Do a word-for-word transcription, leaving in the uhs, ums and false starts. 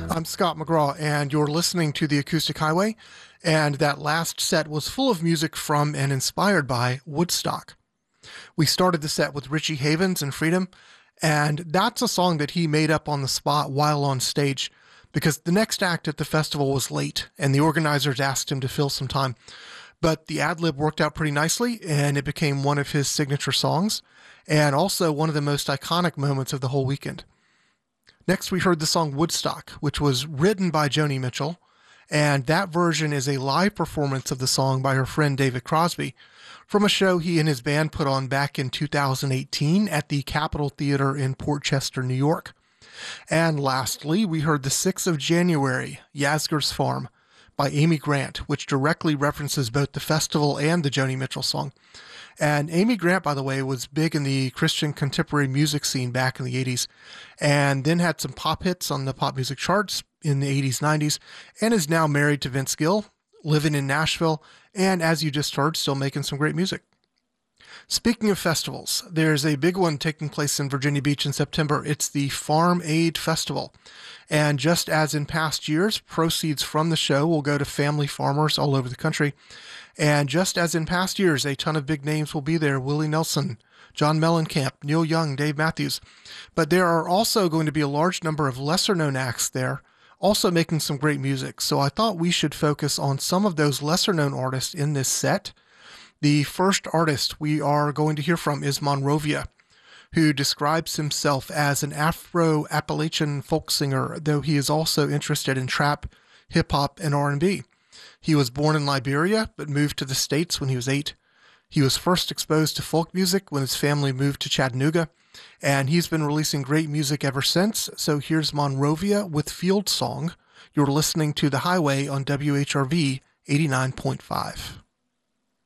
I'm Scott McGraw, and you're listening to The Acoustic Highway, and that last set was full of music from and inspired by Woodstock. We started the set with Richie Havens and Freedom, and that's a song that he made up on the spot while on stage, because the next act at the festival was late, and the organizers asked him to fill some time. But the ad-lib worked out pretty nicely, and it became one of his signature songs, and also one of the most iconic moments of the whole weekend. Next, we heard the song Woodstock, which was written by Joni Mitchell, and that version is a live performance of the song by her friend David Crosby from a show he and his band put on back in two thousand eighteen at the Capitol Theater in Port Chester, New York. And lastly, we heard the sixth of January, Yasgur's Farm, by Amy Grant, which directly references both the festival and the Joni Mitchell song. And Amy Grant, by the way, was big in the Christian contemporary music scene back in the eighties, and then had some pop hits on the pop music charts in the eighties, nineties, and is now married to Vince Gill, living in Nashville, and as you just heard, still making some great music. Speaking of festivals, there's a big one taking place in Virginia Beach in September. It's the Farm Aid Festival. And just as in past years, proceeds from the show will go to family farmers all over the country. And just as in past years, a ton of big names will be there. Willie Nelson, John Mellencamp, Neil Young, Dave Matthews. But there are also going to be a large number of lesser-known acts there, also making some great music. So I thought we should focus on some of those lesser-known artists in this set. The first artist we are going to hear from is Monrovia, who describes himself as an Afro-Appalachian folk singer, though he is also interested in trap, hip-hop, and R and B. He was born in Liberia, but moved to the States when he was eight. He was first exposed to folk music when his family moved to Chattanooga, and he's been releasing great music ever since. So here's Monrovia with Field Song. You're listening to The Highway on W H R V eighty-nine point five.